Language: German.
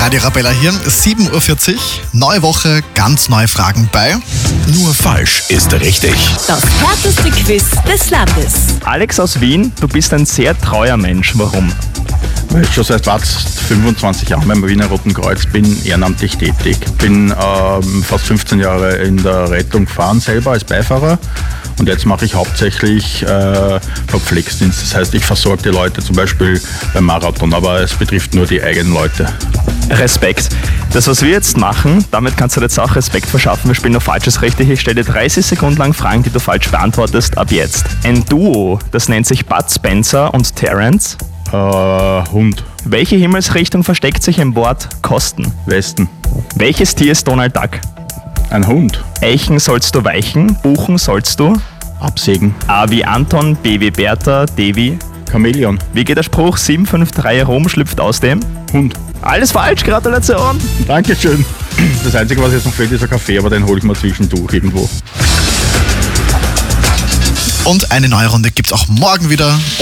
Die Arabella hier, 7.40 Uhr, neue Woche, ganz neue Fragen bei Nur falsch ist richtig. Das härteste Quiz des Landes. Alex aus Wien, du bist ein sehr treuer Mensch. Warum? Weil ich schon seit fast 25 Jahren beim Wiener Roten Kreuz bin, ehrenamtlich tätig. Bin fast 15 Jahre in der Rettung gefahren, selber als Beifahrer. Und jetzt mache ich hauptsächlich Verpflegsdienst. Das heißt, ich versorge die Leute zum Beispiel beim Marathon, aber es betrifft nur die eigenen Leute. Respekt. Das, was wir jetzt machen, damit kannst du jetzt auch Respekt verschaffen. Wir spielen nur Falsches richtig. Ich stelle dir 30 Sekunden lang Fragen, die du falsch beantwortest, ab jetzt. Ein Duo, das nennt sich Bud Spencer und Terence. Hund, Welche Himmelsrichtung versteckt sich im Wort Kosten? Westen, Welches Tier ist Donald Duck? ein Hund, Eichen sollst du weichen, buchen sollst du. Absägen, A wie Anton, B wie Bertha, D wie... Chamäleon, Wie geht der Spruch? 753 Rom schlüpft aus dem? Hund. Alles falsch, Gratulation! Dankeschön. Das Einzige, was jetzt noch fehlt, ist ein Kaffee, aber den hole ich mal zwischendurch irgendwo. und eine neue Runde gibt es auch morgen wieder.